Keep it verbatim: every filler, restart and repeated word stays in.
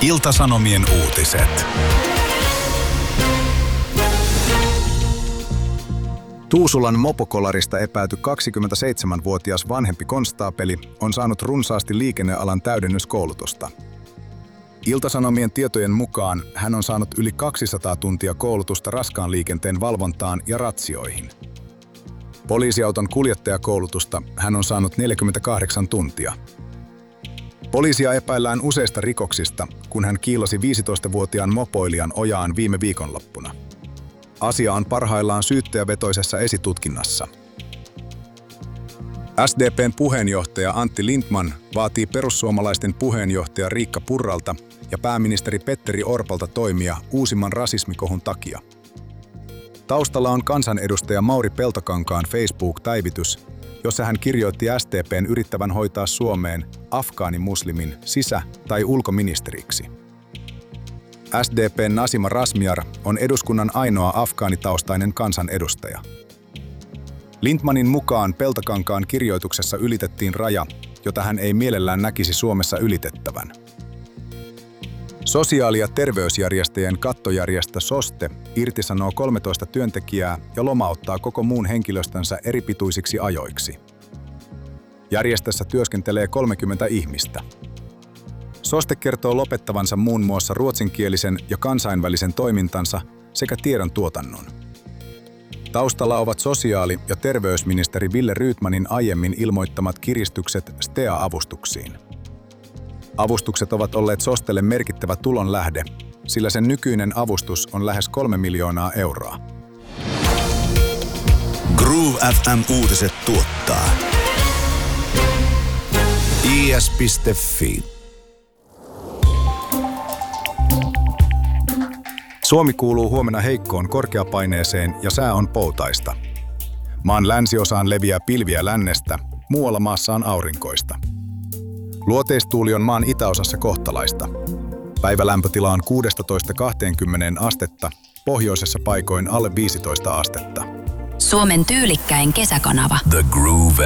Ilta-Sanomien uutiset. Tuusulan mopokolarista epäilty kaksikymmentäseitsemänvuotias vanhempi konstaapeli on saanut runsaasti liikennealan täydennyskoulutusta. Ilta-Sanomien tietojen mukaan hän on saanut yli kaksisataa tuntia koulutusta raskaan liikenteen valvontaan ja ratsioihin. Poliisiauton kuljettajakoulutusta hän on saanut neljäkymmentäkahdeksan tuntia. Poliisia epäillään useista rikoksista, kun hän kiilasi viisitoistavuotiaan mopoilijan ojaan viime viikonloppuna. Asia on parhaillaan syyttäjävetoisessa esitutkinnassa. S D P:n puheenjohtaja Antti Lindtman vaatii perussuomalaisten puheenjohtaja Riikka Purralta ja pääministeri Petteri Orpolta toimia uusimman rasismikohun takia. Taustalla on kansanedustaja Mauri Peltokankaan Facebook-päivitys, jossa hän kirjoitti S D P:n yrittävän hoitaa Suomeen afgaanimuslimin sisä- tai ulkoministeriksi. S D P:n Nasima Razmyar on eduskunnan ainoa afgaanitaustainen kansanedustaja. Lindtmanin mukaan Peltokankaan kirjoituksessa ylitettiin raja, jota hän ei mielellään näkisi Suomessa ylitettävän. Sosiaali- ja terveysjärjestöjen kattojärjestö SOSTE irtisanoo kolmetoista työntekijää ja lomauttaa koko muun henkilöstönsä eripituisiksi ajoiksi. Järjestössä työskentelee kolmekymmentä ihmistä. SOSTE kertoo lopettavansa muun muassa ruotsinkielisen ja kansainvälisen toimintansa sekä tiedon tuotannon. Taustalla ovat sosiaali- ja terveysministeri Wille Rydmanin aiemmin ilmoittamat kiristykset S T A-avustuksiin. Avustukset ovat olleet SOSTElle merkittävä tulonlähde, sillä sen nykyinen avustus on lähes kolme miljoonaa euroa. Groove F M-uutiset tuottaa I S piste Fi. Suomi kuuluu huomenna heikkoon korkeapaineeseen ja sää on poutaista. Maan länsiosaan leviää pilviä lännestä, muualla maassa on aurinkoista. Luoteistuuli on maan itäosassa kohtalaista. Päivälämpötila on kuusitoista kaksikymmentä astetta, pohjoisessa paikoin alle viisitoista astetta. Suomen tyylikkäin kesäkanava. The Groove